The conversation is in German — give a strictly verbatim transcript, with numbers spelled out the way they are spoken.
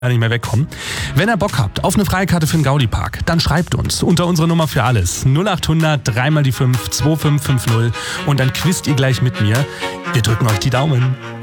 nicht mehr wegkommen. Wenn ihr Bock habt auf eine Freikarte für den Gaudi-Park, dann schreibt uns unter unserer Nummer für alles null acht hundert drei mal die fünf zwei fünf fünf null und dann quizt ihr gleich mit mir. Wir drücken euch die Daumen.